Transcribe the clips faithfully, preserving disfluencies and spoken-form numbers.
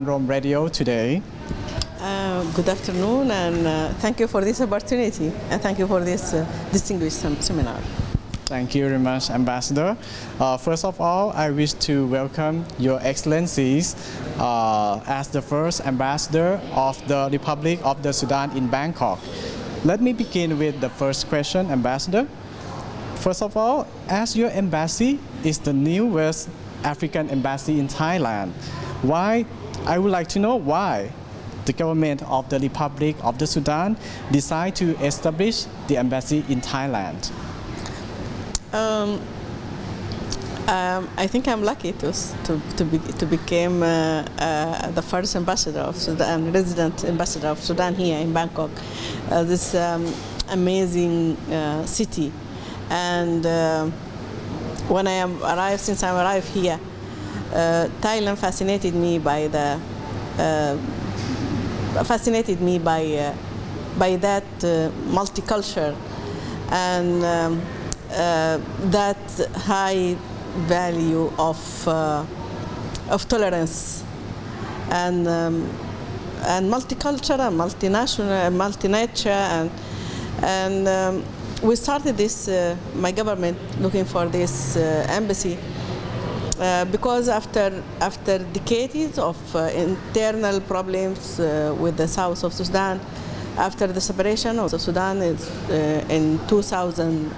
Rome Radio today. Uh, good afternoon, and uh, thank you for this opportunity, and thank you for this uh, distinguished sem seminar. Thank you very much, Ambassador. Uh, first of all, I wish to welcome Your Excellencies uh, as the first Ambassador of the Republic of the Sudan in Bangkok. Let me begin with the first question, Ambassador. First of all, as your embassy is the newest African embassy in Thailand, why, I would like to know why the government of the Republic of the Sudan decided to establish the embassy in Thailand. Um, um, I think I'm lucky to to to, be, to become uh, uh, the first ambassador of Sudan, resident ambassador of Sudan here in Bangkok, uh, this um, amazing uh, city. And uh, when I am arrived, since I arrived here, uh, Thailand fascinated me by the uh, fascinated me by uh, by that uh, multicultural and um, uh, that high value of uh, of tolerance and um, and multicultural, multinational, multi-nature, and and um, we started this. Uh, my government looking for this uh, embassy. Uh, because after after decades of uh, internal problems uh, with the south of Sudan, after the separation of Sudan is, uh, in two thousand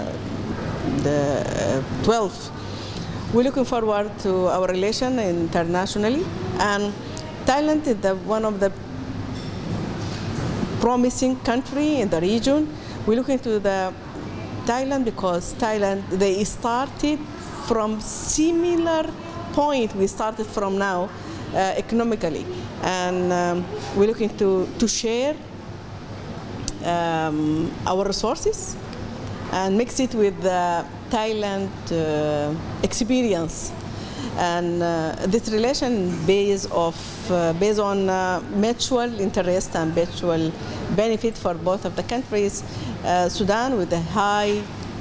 twelve, we're looking forward to our relation internationally, and Thailand is the, one of the promising country in the region. We're looking to the Thailand because Thailand, they started from similar point we started from now uh, economically, and um, we're looking to, to share um, our resources and mix it with the Thailand uh, experience, and uh, this relation based of uh, based on uh, mutual interest and mutual benefit for both of the countries. Uh, Sudan with a high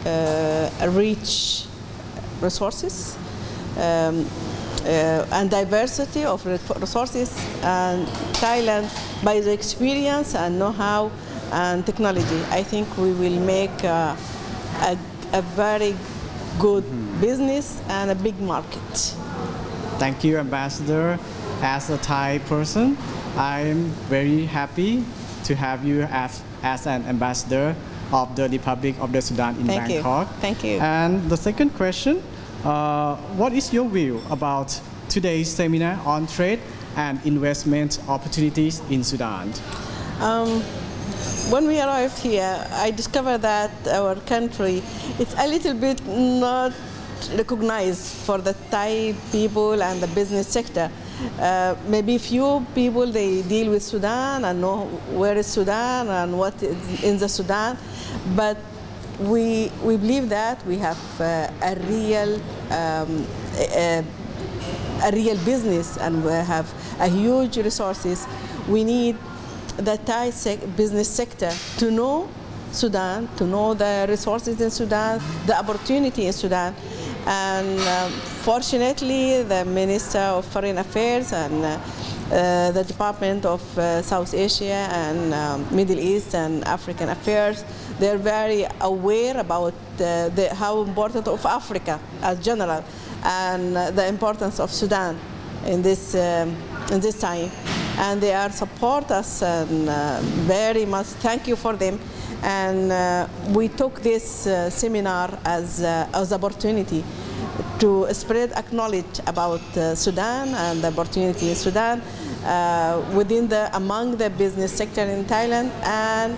uh, rich resources um, uh, and diversity of resources, and Thailand by the experience and know-how and technology. I think we will make uh, a, a very good mm-hmm. business and a big market. Thank you, Ambassador. As a Thai person, I'm very happy to have you as, as an ambassador of the Republic of the Sudan in Thank Bangkok. You. Thank you. And the second question, uh, what is your view about today's seminar on trade and investment opportunities in Sudan? Um, when we arrived here, I discovered that our country is a little bit not recognized for the Thai people and the business sector. Uh, maybe few people, they deal with Sudan and know where is Sudan and what is in the Sudan, but we we believe that we have uh, a real um, a, a real business, and we have a huge resources. We need the Thai sec business sector to know Sudan, to know the resources in Sudan, the opportunity in Sudan. And um, fortunately, the Minister of Foreign Affairs and uh, uh, the Department of uh, South Asia and um, Middle East and African Affairs, they're very aware about uh, the, how important of Africa as general, and uh, the importance of Sudan in this um, in this time, and they are support us, and uh, very much thank you for them. And uh, we took this uh, seminar as uh, as opportunity to spread acknowledge about uh, Sudan and the opportunity in Sudan uh, within the among the business sector in Thailand. And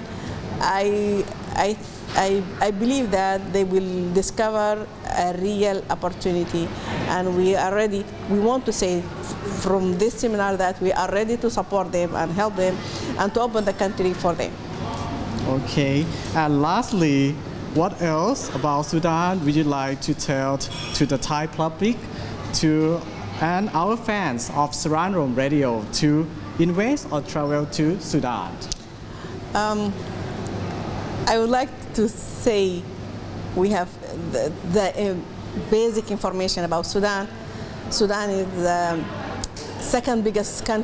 I I I I believe that they will discover a real opportunity, and we are ready. We want to say from this seminar that we are ready to support them and help them and to open the country for them. Okay, and lastly, what else about Sudan would you like to tell to the Thai public to and our fans of Sudan Rome Radio to invest or travel to Sudan? Um, I would like to say we have the, the uh, basic information about Sudan. Sudan is the second biggest country